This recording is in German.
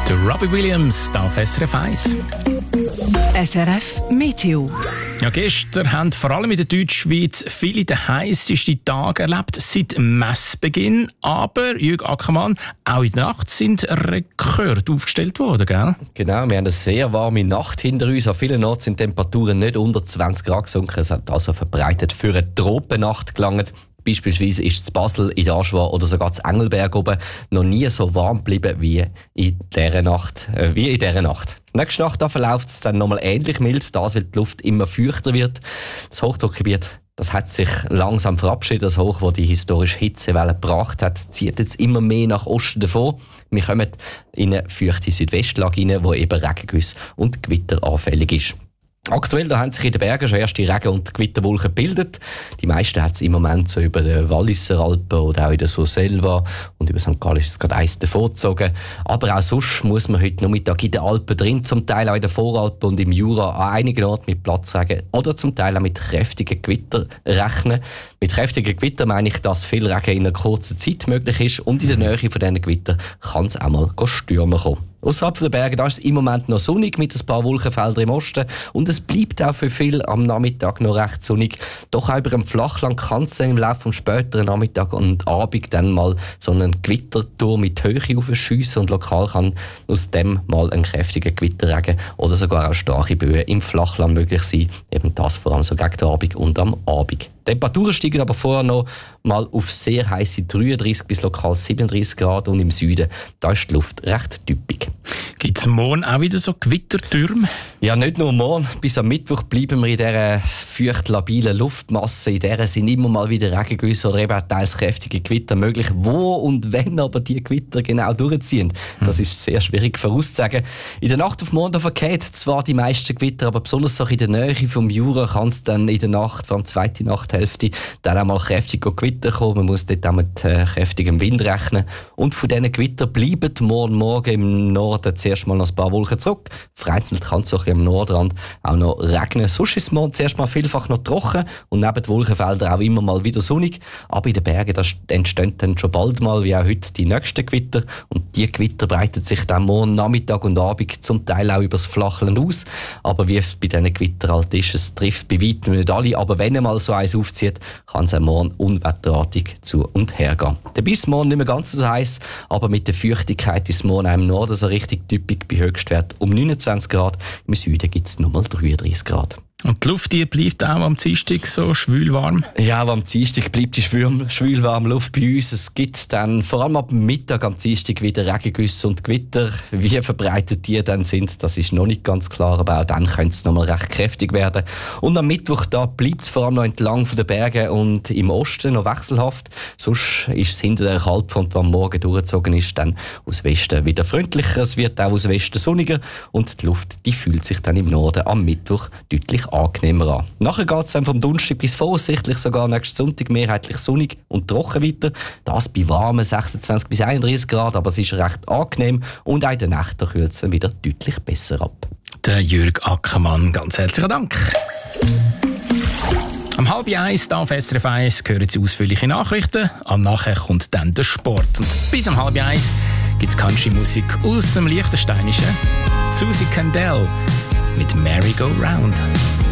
Der Robbie Williams auf SRF 1. SRF Meteo. Ja, gestern haben vor allem in der Deutschschweiz viele den heißesten Tage erlebt seit Messbeginn. Aber, Jürg Ackermann, auch in der Nacht sind Rekorde aufgestellt worden, gell? Genau, wir haben eine sehr warme Nacht hinter uns. An vielen Orten sind Temperaturen nicht unter 20 Grad gesunken. Es hat also verbreitet für eine Tropennacht gelangt. Beispielsweise ist es Basel, in der Aschwar oder sogar in Engelberg oben noch nie so warm geblieben wie in dieser Nacht. Nächste Nacht verläuft es dann nochmal ähnlich mild, das weil die Luft immer feuchter wird. Das Hochdruckgebiet, das hat sich langsam verabschiedet. Das Hoch, das die historische Hitzewelle gebracht hat, zieht jetzt immer mehr nach Osten davon. Wir kommen in eine feuchte Südwestlage rein, wo eben Regengüsse und Gewitter anfällig ist. Aktuell da haben sich in den Bergen schon erste Regen- und Gewitterwolken gebildet. Die meisten hat es im Moment so über den Walliser Alpen oder auch in der Surselva und über St. Gallen ist es gerade eins davongezogen. Aber auch sonst muss man heute Nachmittag in den Alpen drin, zum Teil auch in den Voralpen und im Jura an einigen Orten mit Platzregen oder zum Teil auch mit kräftigen Gewitter rechnen. Mit kräftigen Gewitter meine ich, dass viel Regen in einer kurzen Zeit möglich ist und in der Nähe von diesen Gewittern kann es auch mal stürmen kommen. Ausserhalb der Berge da ist es im Moment noch sonnig mit ein paar Wolkenfeldern im Osten und es bleibt auch für viele am Nachmittag noch recht sonnig. Doch auch über dem Flachland kann es im Laufe des späteren Nachmittag und Abend dann mal so einen Gewitterturm mit Höhe aufschiessen und lokal kann aus dem mal ein kräftiger Gewitterregen oder sogar auch starke Böen im Flachland möglich sein. Eben das vor allem so gegen den Abend und am Abend. Die Temperaturen steigen aber vorher noch mal auf sehr heisse 33 bis lokal 37 Grad und im Süden, da ist die Luft recht typisch. Gibt es morgen auch wieder so Gewittertürme? Ja, nicht nur morgen. Bis am Mittwoch bleiben wir in dieser feucht labilen Luftmasse. In der sind immer mal wieder Regengüsse oder eben auch teils kräftige Gewitter möglich. Wo und wenn aber die Gewitter genau durchziehen, das ist sehr schwierig vorauszusagen. In der Nacht auf morgen verkehrt zwar die meisten Gewitter, aber besonders auch in der Nähe vom Jura kann es dann in der Nacht, vor allem zweite Nachthälfte, dann auch mal kräftig Gewitter kommen. Man muss dort auch mit kräftigem Wind rechnen. Und von diesen Gewittern bleiben morgen im Norden zuerst mal noch ein paar Wolken zurück. Vereinzelt kann es auch am Nordrand auch noch regnen. Sonst ist es morgen zuerst mal vielfach noch trocken und neben den Wolkenfeldern auch immer mal wieder sonnig. Aber in den Bergen da entstehen dann schon bald mal, wie auch heute, die nächsten Gewitter. Und die Gewitter breiten sich dann morgen Nachmittag und Abend zum Teil auch über das Flachland aus. Aber wie es bei diesen Gewittern halt ist, es trifft bei weitem nicht alle. Aber wenn mal so eins aufzieht, kann es auch morgen unwetterartig zu und her gehen. Dabei ist es morgen nicht mehr ganz so heiß, aber mit der Feuchtigkeit ist es morgen auch im Norden so richtig typisch bei Höchstwert um 29 Grad. Im Süden gibt es nur mal 33 Grad. Und die Luft die bleibt auch am Dienstag so schwülwarm? Ja, am Dienstag bleibt die schwülwarme Luft bei uns. Es gibt dann vor allem ab Mittag am Dienstag wieder Regengüsse und Gewitter. Wie verbreitet die dann sind, das ist noch nicht ganz klar, aber auch dann könnte es noch mal recht kräftig werden. Und am Mittwoch da bleibt es vor allem noch entlang von den Bergen und im Osten noch wechselhaft. Sonst ist es hinter der Kaltfront, die am Morgen durchgezogen ist, dann aus Westen wieder freundlicher. Es wird auch aus Westen sonniger und die Luft die fühlt sich dann im Norden am Mittwoch deutlich angenehmer an. Nachher geht es dann vom Donnerstag bis voraussichtlich sogar nächsten Sonntag mehrheitlich sonnig und trocken weiter. Das bei warmen 26 bis 31 Grad, aber es ist recht angenehm und auch in der Nacht kühlt es wieder deutlich besser ab. Der Jürg Ackermann, ganz herzlichen Dank. Am 12:30 auf SRF 1 hören Sie ausführliche Nachrichten. Am Nachher kommt dann der Sport. Und bis am 12:30 gibt es Country-Musik aus dem Liechtensteinischen. Susie Candell mit Merry Go Round.